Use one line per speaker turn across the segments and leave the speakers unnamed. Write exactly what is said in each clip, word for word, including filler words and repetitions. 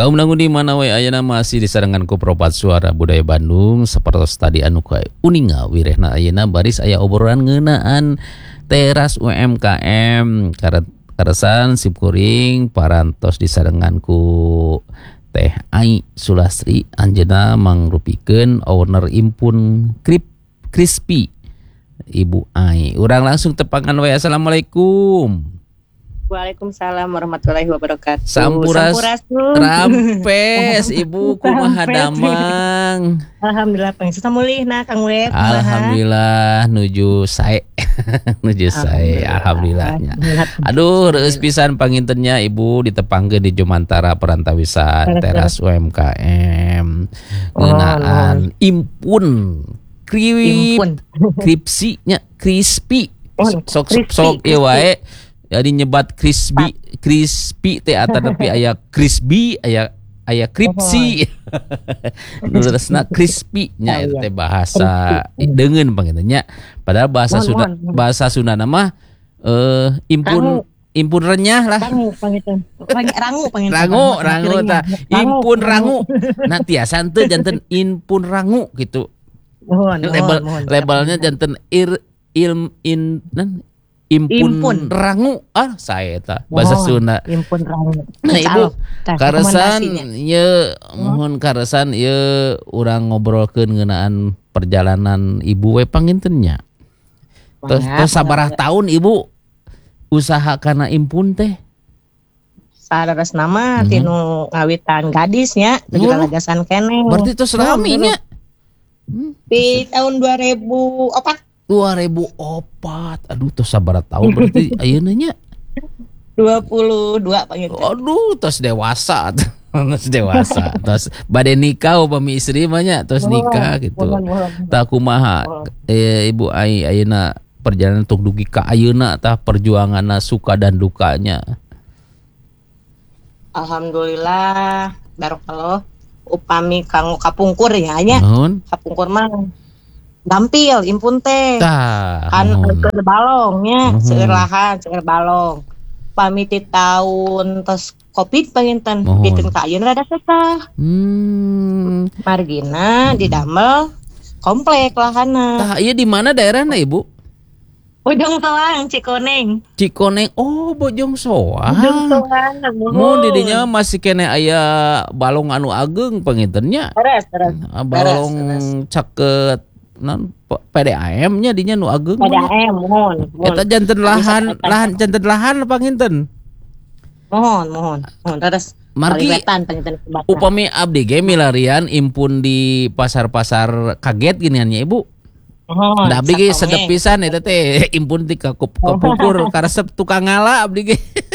Kaum nanggung di mana wae ayeuna masih disarengan ku Propat Suara Budaya Bandung sapertos tadi anu ka uninga wirehna ayeuna baris aya obrolan ngeunaan teras U M K M karet karesan sipkuring parantos disarengan ku Teh Ai Sulastri anjeunna mangrupikeun owner impun Krip Crispy Ibu Ai. Urang langsung tepangan wae. Assalamualaikum.
Waalaikumsalam warahmatullahi wabarakatuh.
Sampuras, rampes Ibu kumaha damang.
Alhamdulillah pangsa mulih nah Kang Web.
Alhamdulillah nuju sae. nuju sae alhamdulillahnya. Aduh reus pisan pangintennya Ibu ditepangkeun di Jumantara Perantawisan Teras U M K M. Ngeunaan impun krip kripsinya crispy. Sok sok sok ieu wae. Jadi nyebat crispy, crispy teh ata tapi aya crispy, aya aya kripsi. Terusna crispy nya eta teh bahasa deungeun pangintennya. Padahal bahasa Sunda bahasa Sunda mah eh impun impun renyah lah.
Rangu panginten. Rangu panginten.
Rangu, rangu tah. Impun rangu. Nah tiasan teh janten impun rangu gitu. Label labelnya janten ir ilm in nan Impun, impun rangu ah saya eta bahasa Sunda.
Impun rangu.
Nah Ibu karesan ye mohon karesan ye urang ngobrolkeun ngeunaan perjalanan Ibu we pangintennya. Terus terus sabaraha tahun Ibu usaha kana impun teh?
Sareres nama mm-hmm. tinu ngawitan gadisnya tujuh lagasan keneh.
Berarti itu rami nya.
Di tahun dua ribu empat
dua ribu empat Aduh tos sabaraha tahun berarti ayeuna nya
dua puluh dua panginten.
Aduh tos dewasa. Tos dewasa. Tos bade nikah upami istri mah nya tos nikah gitu. Tah kumaha eh, Ibu Ai ayeuna perjalanan untuk dugi ka ayeuna tah perjuanganna suka dan dukanya.
Alhamdulillah barokallah upami kanggo kapungkur ya nya. Kapungkur mah dampil impun teh kan keur balongnya hmm. seueur lahan seueur balong pamiti tahun tos Covid panginten bikin ka ayeuna rada susah hmm. margina didamel komplek lahanna.
Tah ieu di mana daerahna Ibu?
Bojong Soang Cikoneng.
Cikoneng oh Bojong Soang.
Bojong Soang.
Mun di dinya masih kene aya balong anu ageng pangintennya.
Beres beres.
Balong caket non P D A M-nya dinya nu ageng.
P D A M mohon.
Eta janten lahan lahan janten lahan panginten.
Mohon mohon. Mohon terus
margi upami abdi ge milarian impun di pasar-pasar kaget ginian nya Ibu. Mohon. Da abdi ge sedep pisan eta teh impun ti ka kapungkur karesep tukang ngala abdi ge.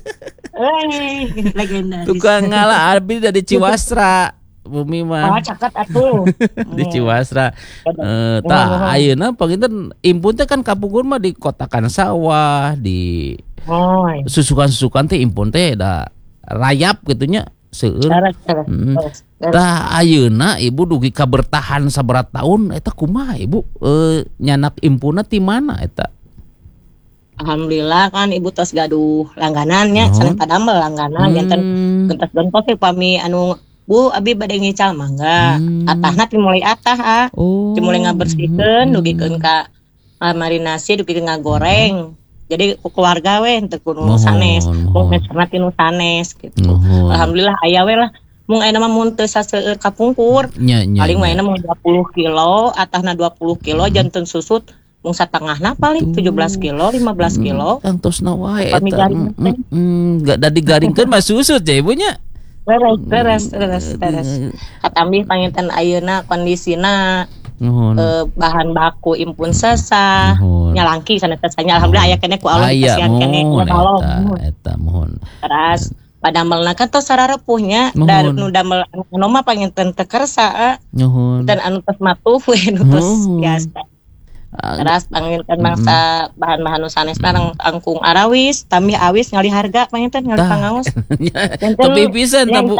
Eh legenda.
Tukang ngala abdi dari Ciwastra. Bumi mah.
Oh, caket atuh.
Di Ciwastra. Eh tah ayeuna panginten impun teh kan kapungkur mah di kotakan sawah, di oh, susukan-susukan teh impun teh da rayap gitu nya seueur. Hmm. Tah ayeuna Ibu dugi ka bertahan sabaraha taun eta kumaha Ibu? Eh nyanak impuna ti mana eta?
Alhamdulillah kan Ibu tos gaduh langganan nya, sanes padamel langganan janten gentos gentos pami anu Bu, abi bade ngical mangga. Hmm. Atahna ti mulai atah ah. Oh. Ti mulai ngabersihkeun, dugikeun ka marinasi, dugikeun ngagoreng. Jadi keluarga we teu kudu sanes, mung meserna ti nu sanes gitu. Mohon. Alhamdulillah aya we lah. Mung ayeuna mah mun teu saseueur kapungkur. Paling mah ayeuna mah dua puluh kilo, atahna dua puluh kilo, hmm. janten susut mung satengahna paling tujuh belas kilo, lima belas kilo.
Tangtosna wae eta. Heeh, da digaringkeun mah susut ya Ibu nya.
Beres, beres, beres, beres. Katambi panginten ayeuna kondisina eh, bahan baku impun sesa, nyalangki sana sesanya alhamdulillah aya keneh ku Allah kasihan keneh tolong.
Eta mohon.
Terus padamelna kan tos sararepuhnya dari nu damel anu mah panginten teu kersa. Dan anu tos matuh we nu tos biasa. Teras panginten bangsa bahan-bahan nu sanesna rang angkung arawis, tambih awis ngali harga panginten ngali pangaos.
Tapi pisan ta Bu.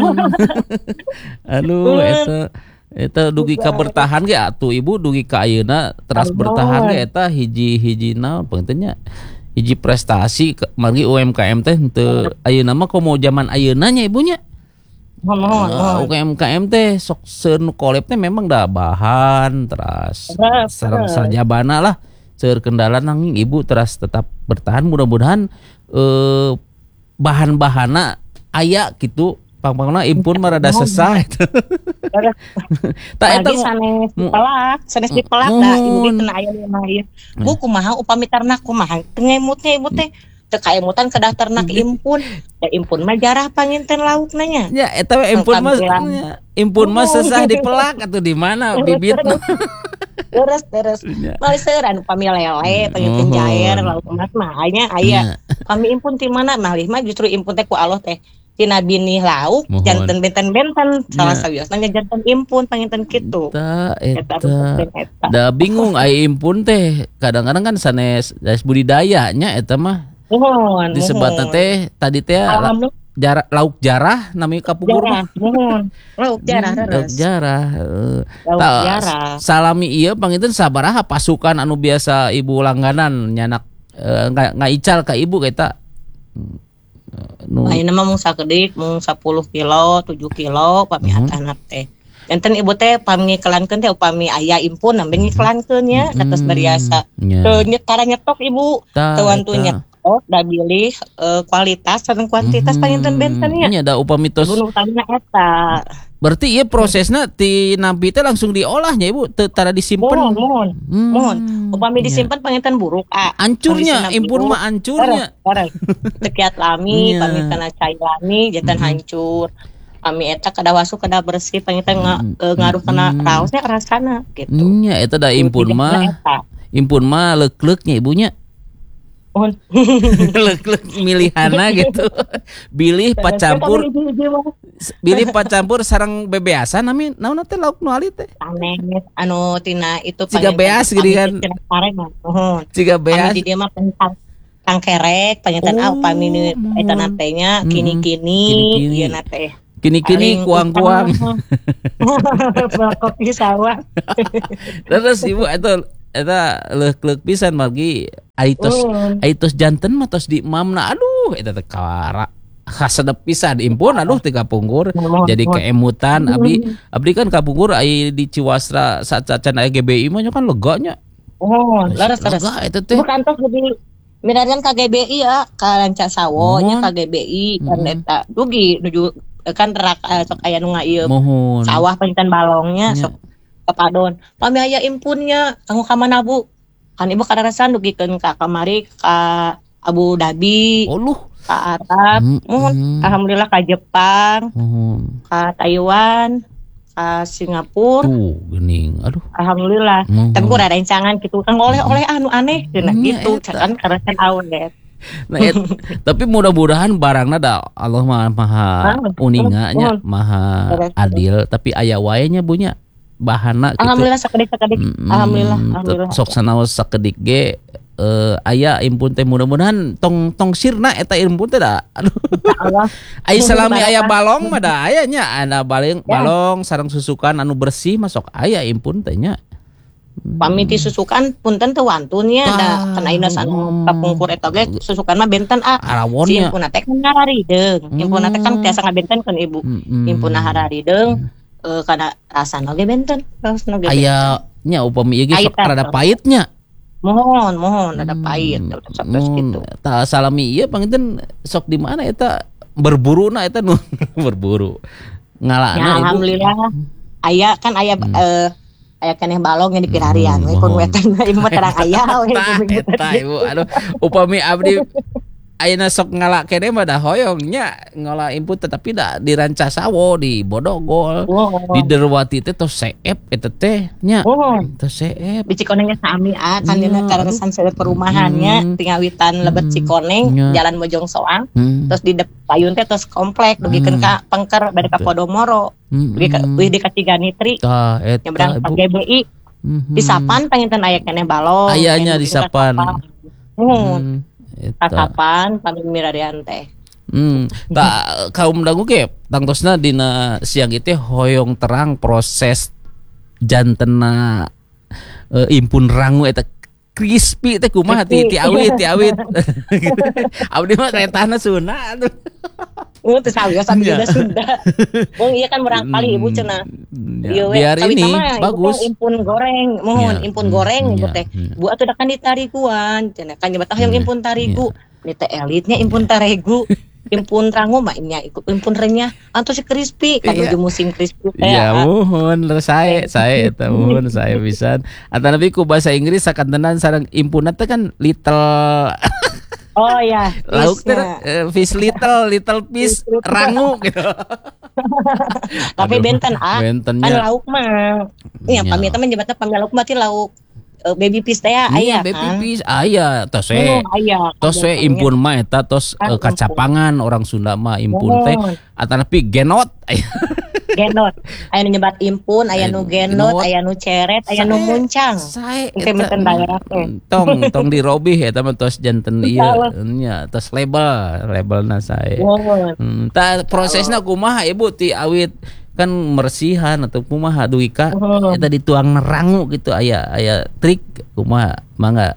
Aduh eta eta dugi ka bertahan ge atuh Ibu dugi ka ayeuna teras bertahan ge eta hiji-hiji naon panginten nya. Hiji prestasi margi U M K M teh teu ayeuna mah komo zaman ayeuna nya Ibu nya.
mohon mohon.
U K M U K M teh sok senu kolep teh memang dah bahan teras sareng sarjabana lah seur kendala nanging ibu teras tetap bertahan mudah-mudahan eh, bahan-bahana aya gitu pang-pangna impun mah rada sesah eta.
Tak eta sanes dipelak, sanes dipelak da ibu teh aya mah ieu. Bu kumaha upami ternak kumaha teu ngemutnya ibu teh teu kaemutan kedah ternak impun. Da impun mah jarah panginten laukna nya.
Ya eta impun mah impun mah sesah dipelak atuh di mana bibitna.
Terus terus malih seuran upami lele panginten jair lauk emas mah aya aya. Kami impun ti mana malih mah justru impun teh ku Allah teh tina binih lauk janten benten-benten salah sawiosna janten impun panginten kitu.
Eta eta. Da bingung aya impun teh kadang-kadang kan sanes budidaya nya eta mah.
Mohon.
Disebutna teh tadi teh jarah lauk jarah namanya kapugur mah.
Mohon. Lauk jarah
hmm, lauk jarah.
Lauk jarah.
Salami ieu panginten sabaraha pasukan anu biasa ibu langganan nyanak ngaical ka ibu eta.
No. Ayeuna mah mung sakedik mung sepuluh kilo, tujuh kilo pami uh-huh. Atanap teh. Enten ibu teh pami ngiklankeun teh upami aya impun nambe ngiklankeun nya satos uh-huh. Bariasa. Yeah. Teu nyetara nyetok ibu. Teu wantu nyetok da bilih uh, kualitas sareng kuantitas uh-huh. Panginten benten nya.
Nya da upami tos.
Ibu utangna eta.
Berarti ieu prosesna ti nabi teh langsung diolahnya ibu teu tara disimpen.
Mohon, mohon. Hmm. Mohon. Upami disimpen yeah. Panginten buruk ah.
Ancurnya impun mah ancurnya.
Tekiat lami, yeah. Pami kana cai lami janten mm-hmm. Hancur. Pami eta kada wasu kada bersih panginten mm-hmm. nga, ngaruh kana raosnya rasana gitu.
Nya eta da impun mah. Impun mah leuk-leuknya ibunya.
Mohon.
Leuk-leuk milihana gitu. Bilih pacampur. Bilih pacampur sareng bebeasan nami naonna teh lauk nu ali teh.
Sanes anu tina itu
ciga beas gini kan.
Mohon.
Ciga beas.
Di dieu mah pentang tangkerek panginten ah upami eta natenya kini-kini ieu na teh.
Kini-kini kuang-kuang.
Kopi sawah.
Terus ibu eta eta leuk-leuk pisan margi aitos mm. aitos janten mah tos di mamna aduh eta teh kawara kasedep pisan impun aduh teh kapungkur mm. Jadi keemutan mm. abdi abdi kan kapungkur ai di Ciwasra saat can aya G B I mah kan leganya.
Oh, laras laras.
Eta teh
bukan tos jadi mirarian K G B I ya ka Lanca Sawo nya K G B I kan eta dugi nuju kan terak uh, sok aya nu ngaieup sawah pancintan balongnya sok kepadon pami aya impunnya kanggo ka mana Bu kan ibu kadarasan dugikeun ka kamari ka Abu Dhabi
oh lu
ka Arab mohon mm-hmm. Alhamdulillah ka Jepang mm-hmm. Ka Taiwan ka Singapura
tuh geuning aduh
alhamdulillah mm-hmm. Tapi ku rada rencangan kitu kan oleh-oleh anu aneh cenah mm-hmm. Gitu kan karasan awet.
Nah, et, tapi mudah-mudahan barangna da Allah maha, maha uninganya maha adil tapi aya wae nya bunya bahana gitu.
Alhamdulillah sakedik-sakedik. Mm, alhamdulillah, alhamdulillah.
Sok sanaos sakedik ge uh, aya impun teh mudah-mudahan tong tong sirna eta impun teh da. Aduh. Ai salami aya balong mah da aya nya ada balong balong sareng susukan anu bersih masuk aya impun teh nya.
Pamiti susukan punten teu wantunnya da kan ayeuna sanu kapungkur eta ge susukan mah benten ah si impuna teh kan hararideung impuna teh kan tiasa ngabentenkeun ibu impuna hararideung eh kana rasana ge benten rasana ge
aya nya upami ieu ge sok rada pahitnya
mohon mohon rada pahit terus kitu
tah salami ieu panginten sok di mana eta berburuna eta nu berburu ngalana
alhamdulillah aya kan aya eh aya keneh balong yang dipirarian we kun wetan ibu mah terang aya we
eta ibu aduh upami abdi ayeuna sok ngalak keneh mah da hoyongnya ngolah input tetapi da di Ranca Sawo di Bodogol oh. Di Derwati teh tos seep eta teh nya oh. Tos seep
di Cikoneng sami ah kan dina karesan seueur perumahannya tinggal witan lebet Cikoneng hmm. Jalan Bojong Soang hmm. Terus di payun teh tos komplek dugikeun ka Pengker bade ka Podomoro dugi ka wih di ka Ciganitri
tah eta
K G B I di Sapan panginten aya keneh balong
ayanya di Sapan
mun kapan pami mirarian teh
hmm tak kaum dangu ge tangtosna dina siang itu hoyong terang proses jantena uh, impun rangu eta crispy teh kumaha ti ti awit ti awit. Abdi mah kaetana Sunda atuh.
Oh, teu sawios abdi udah Sunda. Wong iya kan murang kali ibu cenah.
Ya, biar ini bagus.
Impun goreng, mohon ya. Impun goreng ibu teh. Bu atuh da kan ditariguan, cenah kan nyebat yang impun tarigu. Ini teh elitnya impun tarigu. Impun rangu maknya ikut impun renyah atau si crispy kan udah musim crispy teh.
Iya, mohon saya saya eta mohon saya bisa. Atau nabi ku bahasa Inggris sakantenan sareng impunna teh kan little.
Oh ya,
lauk teh uh, fish little, little fish rangu gitu.
Tapi benten ah,
bentennya.
Kan lauk mah. Iya, pami teman nyebatna pami lauk mah ti lauk uh, baby fish teh aya
baby
kan.
fish aya, tos we.
Oh,
tos we impun mah eta tos uh, kacapangan orang Sunda mah impun teh atanapi genot.
Genot, aya nu nyebat impun, aya nu genot, aya nu ceret, aya nu muncang.
Sae
eta daerah teh.
Tong tong dirobih eta mah tos janten ieu nya, tos label, labelna sae. Hmm, ta prosesna kumaha Ibu ti awit kan mersihan atau kumaha dugi ka eta dituang nerangu gitu aya aya trik kumaha mangga.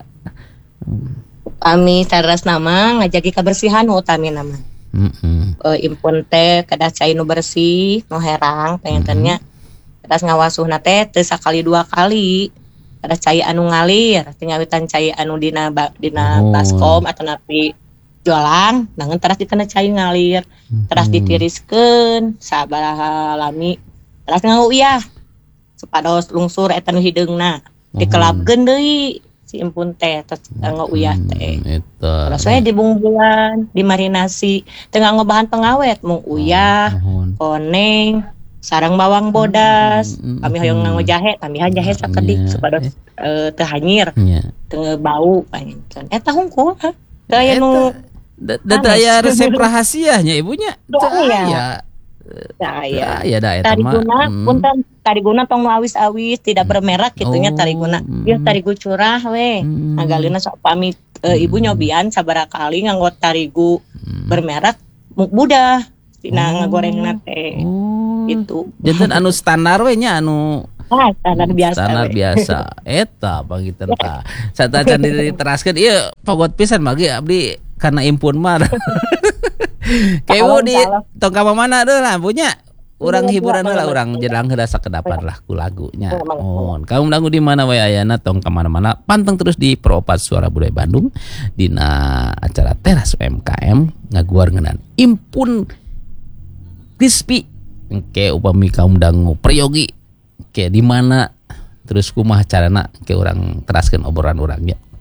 Kami saras nama ngajaki kebersihan utami nama. Mm-hmm. Uh, impun teh kedah cai nu bersih nu herang pengennya mm-hmm. kedah ngawasuhna teh teu sakali dua kali kedah cai anu ngalir teh ngawitan cai anu dina ba, dina oh. baskom atau napi jualan nangan teras dikena cai ngalir mm-hmm. teras ditiriskeun sabaraha lami teras ngauuyah supados lungsur eta nu hideungna mm-hmm. dikelapkeun deui impun teh terus ngeuuyah teh. Terus saya dibumbuan, dimarinasi, tengah ngobahan pengawet, mung uyah, koneng, sarang bawang bodas, kami hoyong nganggo jahe, tambihan jahe sakedik supados teu hanyir, teu bau panjenengan. Eta hungkul, teu aya nu
da aya resep rahasianya ibunya.
Aya.
Ya, ya da eta mah.
Tariguna punten tariguna tong nu awis-awis tidak bermerek gitunya oh, tariguna. Ieu tarigu curah we. Hmm. Ngagalina sok pamit e, ibu nyobian sabaraha kali nganggo tarigu hmm. bermerek muk budah dina oh. ngagorengna teh. Oh. Itu.
Janten anu standar we nya anu
ah, standar biasa.
Standar we. Biasa. Eta pangiten tah. Satacan diteraskeun ieu pogot pisan magi abdi karena impun mah. Kayak ibu di tong ka mana deh lah punya orang hiburan lah orang jelang heula sakedapan lah ku lagunya. Oh, kaum dangu di mana we ayana tong ka mana-mana panteng terus di Peropat Suara Budaya Bandung dina acara Teras U M K M ngaguar ngeunaan impun crispy. Ke upami kaum dangu priyogi ke di mana terus kumaha carana ke orang teraskeun obrolan urang nya.